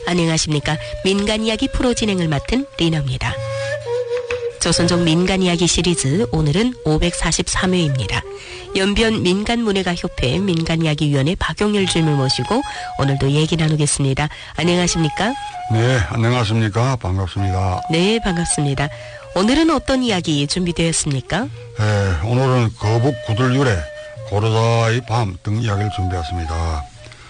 안녕하십니까. 민간이야기 프로 진행을 맡은 리너입니다. 조선족 민간이야기 시리즈 오늘은 543회입니다. 연변 민간문예가협회 민간이야기위원회 박용일 주임을 모시고 오늘도 얘기 나누겠습니다. 안녕하십니까? 네, 안녕하십니까? 반갑습니다. 네, 반갑습니다. 오늘은 어떤 이야기 준비되었습니까? 네, 오늘은 거북 구들유래 고르다의 밤 등 이야기를 준비했습니다.